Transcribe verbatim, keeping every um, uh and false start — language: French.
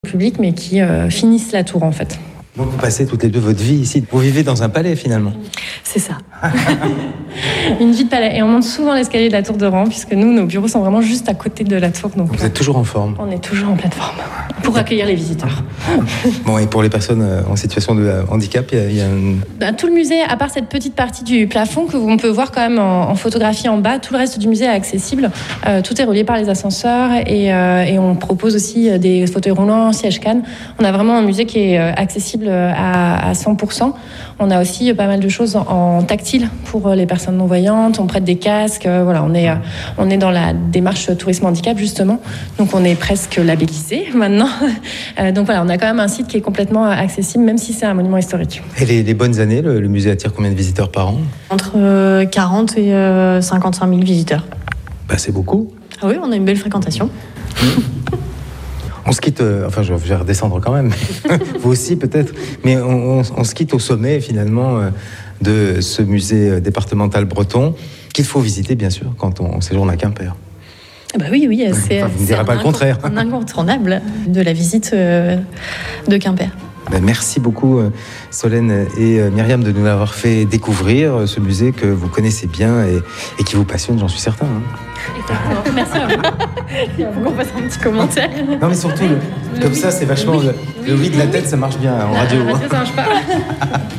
public, mais qui euh, finissent la tour en fait. Donc vous passez toutes les deux votre vie ici. Vous vivez dans un palais finalement. C'est ça. Une vie de palais. Et on monte souvent l'escalier de la tour de Rang, puisque nous, nos bureaux sont vraiment juste à côté de la tour. Donc, vous êtes toujours en forme. On est toujours en pleine forme pour accueillir les visiteurs. Bon, et pour les personnes en situation de handicap, il y a, il y a un... ben, tout le musée, à part cette petite partie du plafond que on peut voir quand même en, en photographie en bas, tout le reste du musée est accessible. Euh, tout est relié par les ascenseurs et, euh, et on propose aussi des fauteuils roulants, sièges cannes. On a vraiment un musée qui est accessible à, à cent pour cent. On a aussi pas mal de choses en, en tactile pour les personnes non-voyantes. On prête des casques. Euh, voilà, on est, euh, on est dans la démarche tourisme handicap justement. Donc on est presque labellisé maintenant. Euh, donc voilà, on a quand même un site qui est complètement accessible, même si c'est un monument historique. Et les, les bonnes années, le, le musée attire combien de visiteurs par an ? Entre euh, quarante et euh, cinquante-cinq mille visiteurs. Bah, c'est beaucoup. Ah oui, on a une belle fréquentation. On se quitte, euh, enfin je vais redescendre quand même, vous aussi peut-être, mais on, on, on se quitte au sommet finalement euh, de ce musée départemental breton qu'il faut visiter bien sûr quand on, on séjourne à Quimper. Bah oui, oui, c'est, enfin, vous ne direz pas le contraire. Un incontournable de la visite euh, de Quimper. Ben, merci beaucoup Solène et Myriam de nous avoir fait découvrir ce musée que vous connaissez bien et, et qui vous passionne, j'en suis certain. Hein. Merci à vous. Il faut qu'on fasse un petit commentaire. Non mais surtout, le, le comme oui, ça c'est vachement... Le, le oui de la tête, ça marche bien en la, radio. La radio, ça marche pas.